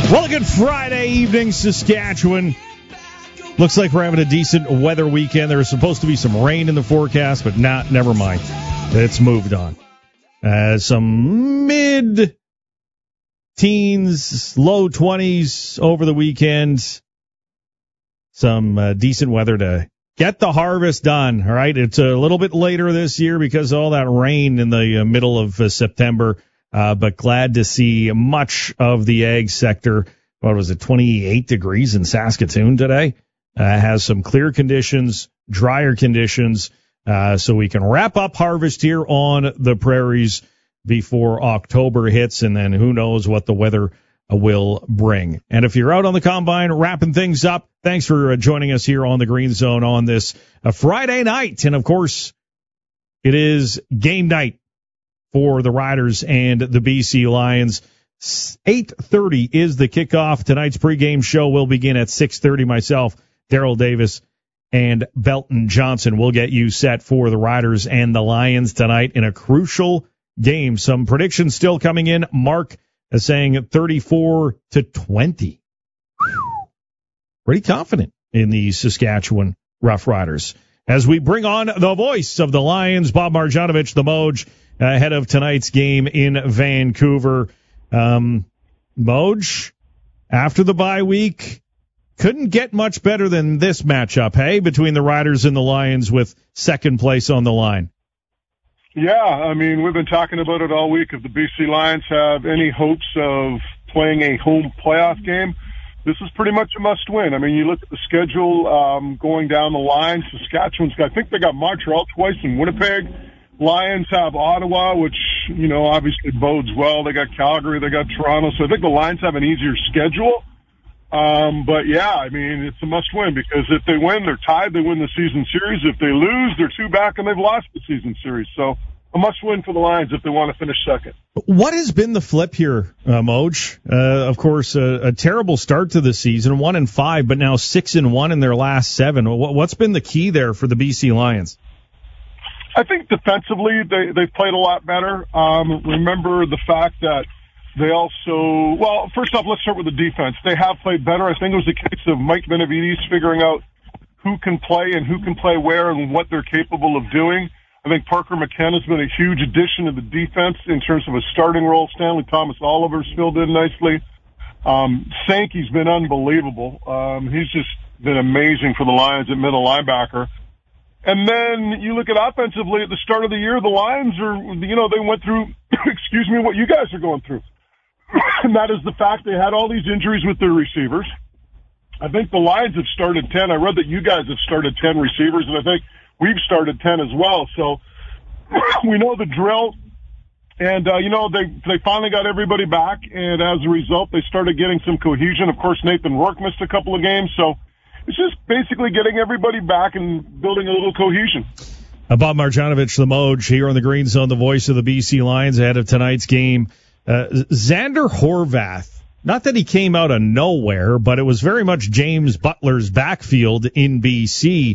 Well, a good Friday evening, Saskatchewan. Looks like we're having a decent weather weekend. There was supposed to be some rain in the forecast, but never mind. It's moved on. Some mid-teens, low 20s over the weekend. Some decent weather to get the harvest done, all right? It's a little bit later this year because of all that rain in the middle of September. But glad to see much of the ag sector. What was it, 28 degrees in Saskatoon today? Has some clear conditions, drier conditions, so we can wrap up harvest here on the prairies before October hits, and then who knows what the weather will bring. And if you're out on the combine wrapping things up, thanks for joining us here on the Green Zone on this Friday night. And, of course, it is game night for the Riders and the BC Lions. 8:30 is the kickoff. Tonight's pregame show will begin at 6:30. Myself, Daryl Davis, and Belton Johnson will get you set for the Riders and the Lions tonight in a crucial game. Some predictions still coming in. Mark is saying 34-20. Pretty confident in the Saskatchewan Roughriders. As we bring on the voice of the Lions, Bob Marjanovic, the Moj, ahead of tonight's game in Vancouver. Moj, after the bye week, couldn't get much better than this matchup, hey, between the Riders and the Lions with second place on the line. Yeah, I mean, we've been talking about it all week. If the BC Lions have any hopes of playing a home playoff game, this is pretty much a must-win. I mean, you look at the schedule going down the line. Saskatchewan's got, I think they got Montreal twice and Winnipeg. Lions have Ottawa, which, you know, obviously bodes well. They got Calgary, they got Toronto. So I think the Lions have an easier schedule. But, yeah, I mean, it's a must-win because if they win, they're tied. They win the season series. If they lose, they're two back and they've lost the season series. So a must-win for the Lions if they want to finish second. What has been the flip here, Moj? Of course, a terrible start to the season, 1-5, but now 6-1 in their last 7. What's been the key there for the BC Lions? I think defensively they've played a lot better. Remember the fact that they also, well, first off, let's start with the defense. They have played better. I think it was a case of Mike Benavides figuring out who can play and who can play where and what they're capable of doing. I think Parker McKenna's been a huge addition to the defense in terms of a starting role. Stanley Thomas Oliver's filled in nicely. Sankey's been unbelievable. He's just been amazing for the Lions at middle linebacker. And then you look at offensively at the start of the year, the Lions are, you know, they went through, excuse me, what you guys are going through. And that is the fact they had all these injuries with their receivers. I think the Lions have started 10. I read that you guys have started 10 receivers, and I think we've started 10 as well. So we know the drill. And, you know, they finally got everybody back, and as a result, they started getting some cohesion. Of course, Nathan Rourke missed a couple of games, so it's just basically getting everybody back and building a little cohesion. Bob Marjanovic, the Moj, here on the Green Zone, the voice of the BC Lions ahead of tonight's game. Xander Horvath, not that he came out of nowhere, but it was very much James Butler's backfield in BC.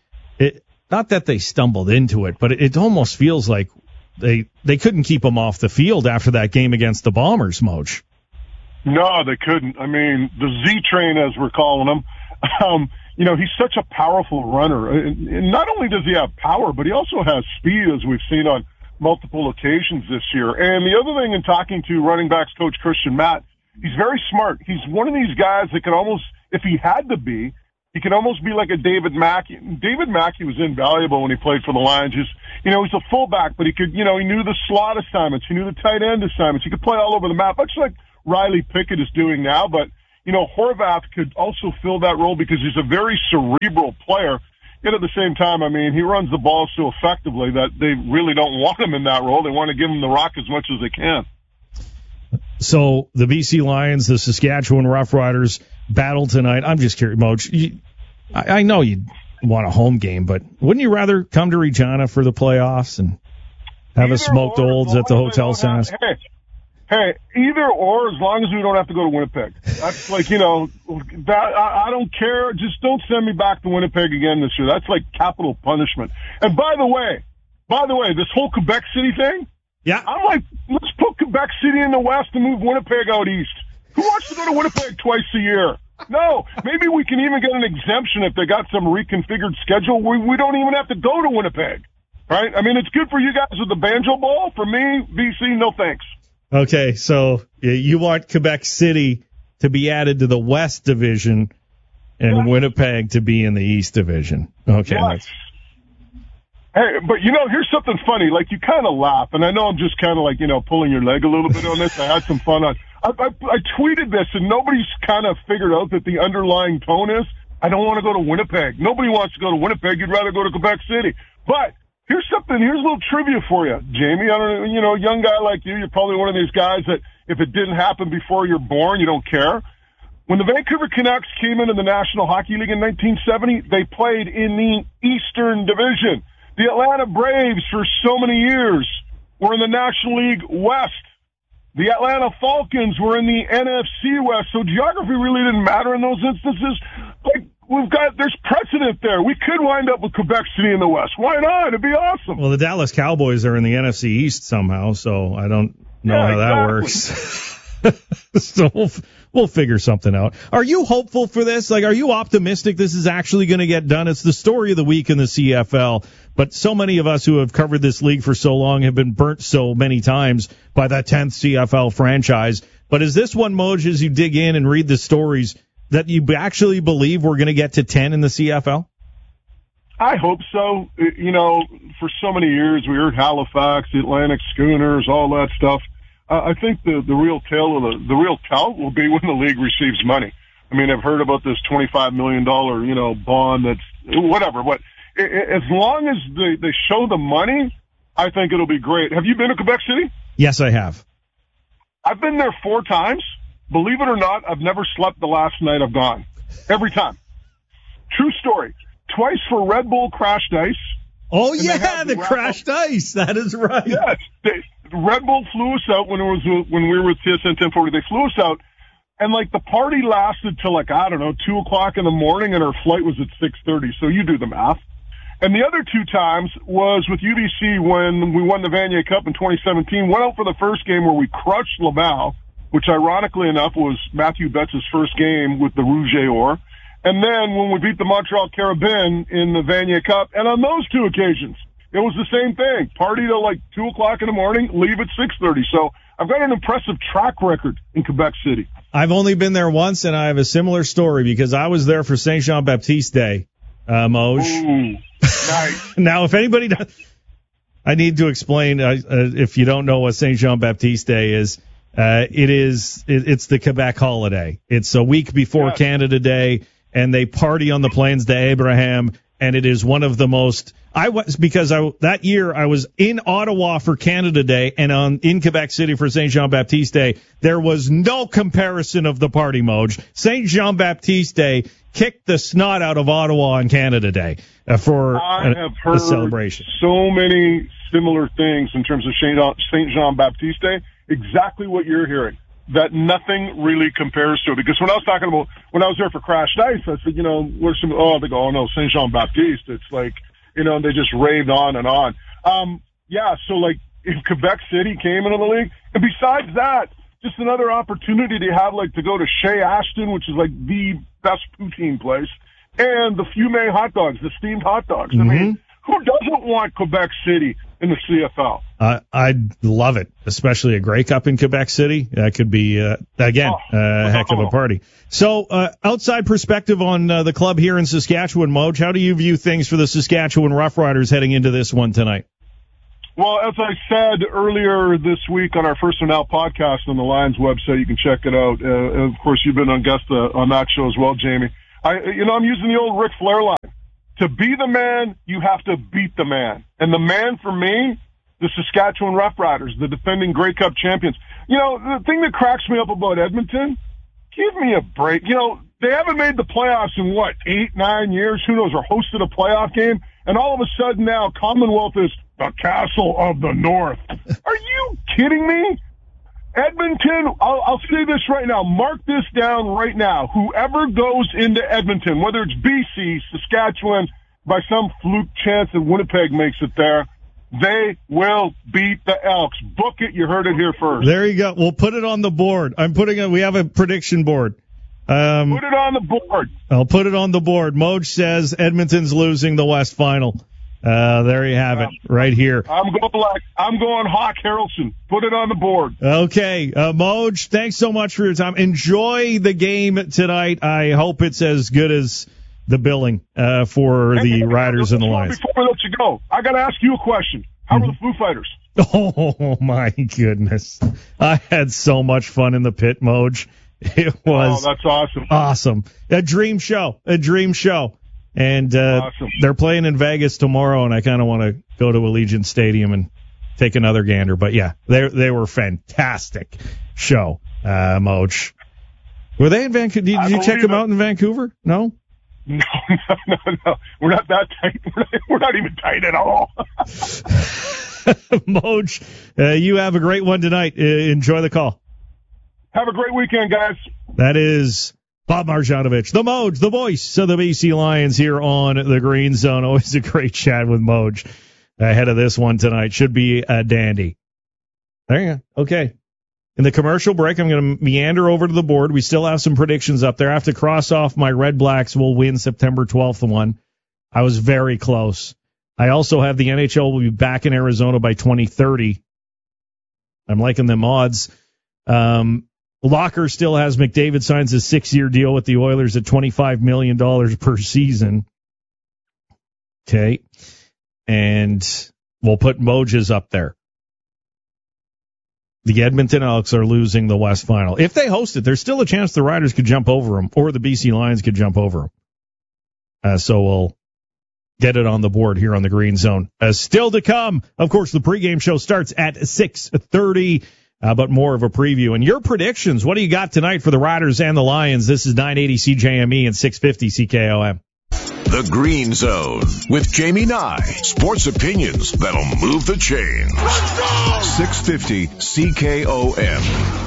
Not that they stumbled into it, but it almost feels like they couldn't keep him off the field after that game against the Bombers, Moj. No, they couldn't. I mean, the Z-Train, as we're calling him, you know, he's such a powerful runner. And not only does he have power, but he also has speed, as we've seen on multiple occasions this year. And the other thing, in talking to running backs coach Christian Matt, he's very smart. He's one of these guys that can almost, if he had to be, he could almost be like a David Mackey. David Mackey was invaluable when he played for the Lions. Just, you know, he's a fullback, but he could, you know, he knew the slot assignments. He knew the tight end assignments. He could play all over the map, much like Riley Pickett is doing now. But, you know, Horvath could also fill that role because he's a very cerebral player. Yet at the same time, I mean, he runs the ball so effectively that they really don't want him in that role. They want to give him the rock as much as they can. So the BC Lions, the Saskatchewan Roughriders battle tonight. I'm just curious, Moj. I know you want a home game, but wouldn't you rather come to Regina for the playoffs and have a smoked olds at the Hotel Sask? Hey, either or, as long as we don't have to go to Winnipeg. That's like, you know, that I don't care. Just don't send me back to Winnipeg again this year. That's like capital punishment. And by the way, this whole Quebec City thing, yeah, I'm like, let's put Quebec City in the west and move Winnipeg out east. Who wants to go to Winnipeg twice a year? No. Maybe we can even get an exemption if they got some reconfigured schedule. We don't even have to go to Winnipeg, right? I mean, it's good for you guys with the Banjo Bowl. For me, BC, no thanks. Okay, so you want Quebec City to be added to the West Division and Winnipeg to be in the East Division. Okay. Yes. Hey, but here's something funny. Like, you kind of laugh, and I know I'm just kind of like, pulling your leg a little bit on this. I had some fun on. I tweeted this, and nobody's kind of figured out that the underlying tone is, I don't want to go to Winnipeg. Nobody wants to go to Winnipeg. You'd rather go to Quebec City. But here's a little trivia for you, Jamie. I don't know, young guy like you're probably one of these guys that if it didn't happen before you're born, you don't care. When the Vancouver Canucks came into the National Hockey League in 1970, they played in the Eastern Division. The Atlanta Braves, for so many years, were in the National League West. The Atlanta Falcons were in the NFC West. So geography really didn't matter in those instances. Like, there's precedent there. We could wind up with Quebec City in the West. Why not? It'd be awesome. Well, the Dallas Cowboys are in the NFC East somehow, so I don't know how that works. So we'll figure something out. Are you hopeful for this? Like, are you optimistic this is actually going to get done? It's the story of the week in the CFL, but so many of us who have covered this league for so long have been burnt so many times by that 10th CFL franchise. But is this one, Moj, as you dig in and read the stories, that you actually believe we're going to get to 10 in the CFL? I hope so. For so many years we heard Halifax, the Atlantic Schooners, all that stuff. I think the real tell will be when the league receives money. I mean, I've heard about this $25 million, bond that's whatever. But as long as they show the money, I think it'll be great. Have you been to Quebec City? Yes, I have. I've been there 4 times. Believe it or not, I've never slept the last night I've gone. Every time. True story. Twice for Red Bull Crashed Ice. Oh, yeah, the Crashed Ice. That is right. Yes. Red Bull flew us out when we were with TSN 1040. They flew us out, and the party lasted till 2:00 in the morning, and our flight was at 6:30. So you do the math. And the other 2 times was with UBC when we won the Vanier Cup in 2017. Went out for the first game where we crushed Laval, which ironically enough was Matthew Betts' first game with the Rouge et Or. And then when we beat the Montreal Carabins in the Vanier Cup, and on those 2 occasions, it was the same thing. Party till 2:00 in the morning, leave at 6:30. So I've got an impressive track record in Quebec City. I've only been there once, and I have a similar story because I was there for Saint Jean Baptiste Day, Moj. Ooh, nice. Now, if anybody does, I need to explain, if you don't know what Saint Jean Baptiste Day is, it's the Quebec holiday. It's a week before Canada Day, and they party on the Plains d'Abraham, and it is one of the most. That year I was in Ottawa for Canada Day and in Quebec City for Saint Jean Baptiste Day. There was no comparison of the party, Moj. Saint Jean Baptiste Day kicked the snot out of Ottawa on Canada Day for have heard a celebration. So many similar things in terms of Saint Jean Baptiste Day. Exactly what you're hearing. That nothing really compares to it. Because when I was there for Crashed Ice, I said, where's some, they go, oh no, Saint Jean Baptiste. It's they just raved on and on. So if Quebec City came into the league, and besides that, just another opportunity to have to go to Chez Ashton, which is the best poutine place, and the Fume hot dogs, the steamed hot dogs. Mm-hmm. I mean, who doesn't want Quebec City in the CFL? I'd love it, especially a Grey Cup in Quebec City. That could be, a heck of a party. So, outside perspective on the club here in Saskatchewan, Moj, how do you view things for the Saskatchewan Roughriders heading into this one tonight? Well, as I said earlier this week on our First and Out podcast on the Lions website, you can check it out. Of course, you've been on guest on that show as well, Jamie. I'm using the old Ric Flair line. To be the man, you have to beat the man. And the man for me, the Saskatchewan Roughriders, the defending Grey Cup champions. The thing that cracks me up about Edmonton, give me a break. They haven't made the playoffs in 8, 9 years, who knows, or hosted a playoff game. And all of a sudden now Commonwealth is the castle of the North. Are you kidding me? Edmonton, I'll say this right now. Mark this down right now. Whoever goes into Edmonton, whether it's BC, Saskatchewan, by some fluke chance that Winnipeg makes it there, They will beat the Elks. Book it. You heard it here first. There you go. We'll put it on the board. We have a prediction board. Put it on the board. I'll put it on the board. Moj says Edmonton's losing the West Final. There you have it, right here. I'm going Hawk Harrelson. Put it on the board. Okay, Moj, thanks so much for your time. Enjoy the game tonight. I hope it's as good as the billing for the Riders and the Lions. Before we let you go, I got to ask you a question. How were the Foo Fighters? Oh, my goodness. I had so much fun in the pit, Moj. It was that's awesome. Awesome. A dream show. And awesome. They're playing in Vegas tomorrow, and I kind of want to go to Allegiant Stadium and take another gander. But, yeah, they were fantastic show, Moj. Were they in Vancouver? Did you check them out in Vancouver? No? No. We're not that tight. We're not even tight at all. Moj, you have a great one tonight. Enjoy the call. Have a great weekend, guys. That is Bob Marjanovic, the Moj, the voice of the BC Lions here on the Green Zone. Always a great chat with Moj ahead of this one tonight. Should be a dandy. There you go. Okay. In the commercial break, I'm going to meander over to the board. We still have some predictions up there. I have to cross off my Red Blacks will win September 12th one. I was very close. I also have the NHL will be back in Arizona by 2030. I'm liking them odds. Locker still has McDavid signs a 6-year deal with the Oilers at $25 million per season. Okay. And we'll put Moj's up there. The Edmonton Elks are losing the West Final. If they host it, there's still a chance the Riders could jump over them, or the BC Lions could jump over them. So we'll get it on the board here on the Green Zone. Still to come, of course, the pregame show starts at 6:30. But more of a preview. And your predictions, what do you got tonight for the Riders and the Lions? This is 980 CJME and 650 CKOM. The Green Zone with Jamie Nye. Sports opinions that'll move the chains. Let's go! 650 CKOM.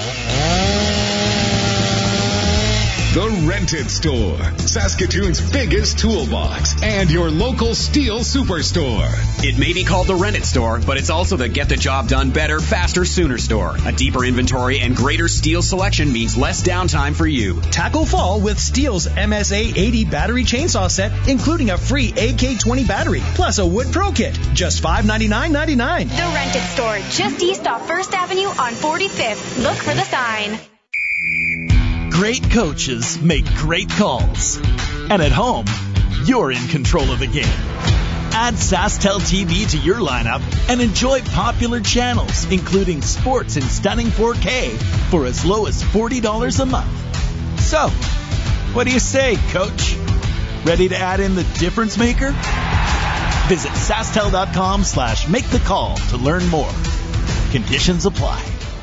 The Rented Store, Saskatoon's biggest toolbox, and your local steel superstore. It may be called the Rented Store, but it's also the get the job done better, faster, sooner store. A deeper inventory and greater steel selection means less downtime for you. Tackle fall with Steel's MSA 80 battery chainsaw set, including a free AK-20 battery, plus a wood pro kit. Just $599.99. The Rented Store, just east off 1st Avenue on 45th. Look for the sign. Great coaches make great calls. And at home, you're in control of the game. Add SaskTel TV to your lineup and enjoy popular channels, including sports in stunning 4K for as low as $40 a month. So, what do you say, Coach? Ready to add in the difference maker? Visit SaskTel.com/make-the-call to learn more. Conditions apply.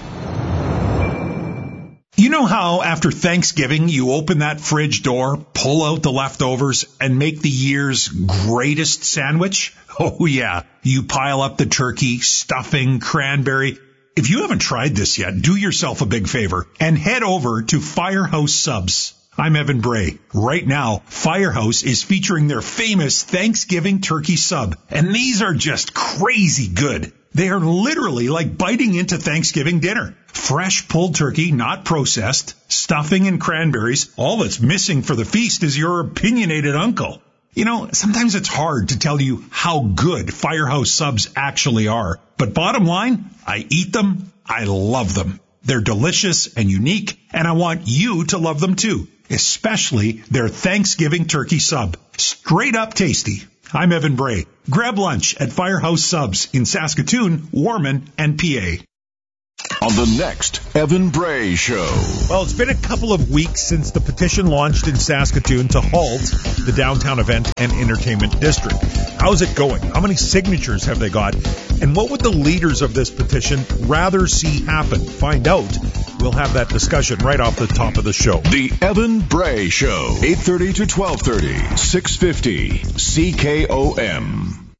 You know how after Thanksgiving you open that fridge door, pull out the leftovers, and make the year's greatest sandwich? Oh yeah, you pile up the turkey, stuffing, cranberry. If you haven't tried this yet, do yourself a big favor and head over to Firehouse Subs. I'm Evan Bray. Right now, Firehouse is featuring their famous Thanksgiving turkey sub, and these are just crazy good. They are literally like biting into Thanksgiving dinner. Fresh pulled turkey, not processed, stuffing and cranberries. All that's missing for the feast is your opinionated uncle. You know, sometimes it's hard to tell you how good Firehouse Subs actually are. But bottom line, I eat them, I love them. They're delicious and unique, and I want you to love them too. Especially their Thanksgiving turkey sub. Straight up tasty. I'm Evan Bray. Grab lunch at Firehouse Subs in Saskatoon, Warman, and PA. On the next Evan Bray Show. Well, it's been a couple of weeks since the petition launched in Saskatoon to halt the downtown event and entertainment district. How's it going? How many signatures have they got? And what would the leaders of this petition rather see happen? Find out. We'll have that discussion right off the top of the show. The Evan Bray Show, 8:30 to 12:30, 650 CKOM.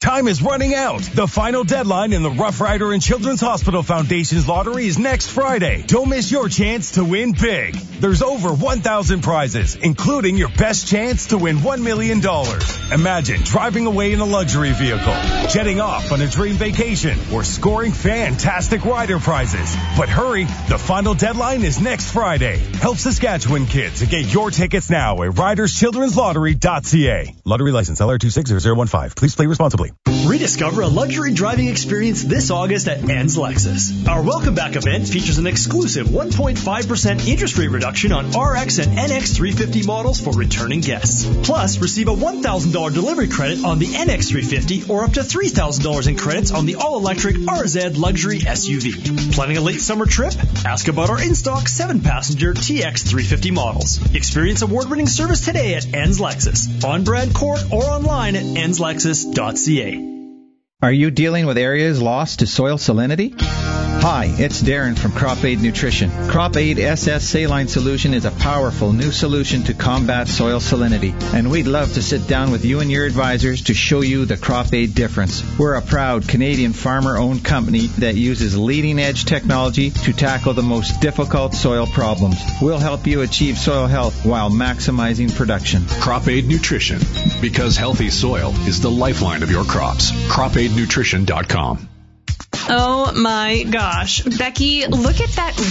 Time is running out. The final deadline in the Rough Rider and Children's Hospital Foundation's lottery is next Friday. Don't miss your chance to win big. There's over 1,000 prizes, including your best chance to win $1 million. Imagine driving away in a luxury vehicle, jetting off on a dream vacation, or scoring fantastic rider prizes. But hurry, the final deadline is next Friday. Help Saskatchewan kids and get your tickets now at riderschildrenslottery.ca. Lottery license LR260015. Please play responsibly. Rediscover a luxury driving experience this August at Enns Lexus. Our Welcome Back event features an exclusive 1.5% interest rate reduction on RX and NX 350 models for returning guests. Plus, receive a $1,000 delivery credit on the NX 350 or up to $3,000 in credits on the all-electric RZ luxury SUV. Planning a late summer trip? Ask about our in-stock 7-passenger TX 350 models. Experience award-winning service today at Enns Lexus, on Brand Court or online at ennslexus.ca. Are you dealing with areas lost to soil salinity? Hi, it's Darren from Crop Aid Nutrition. Crop Aid SS Saline Solution is a powerful new solution to combat soil salinity, and we'd love to sit down with you and your advisors to show you the Crop Aid difference. We're a proud Canadian farmer-owned company that uses leading-edge technology to tackle the most difficult soil problems. We'll help you achieve soil health while maximizing production. Crop Aid Nutrition, because healthy soil is the lifeline of your crops. CropAidNutrition.com. Oh my gosh. Becky, look at that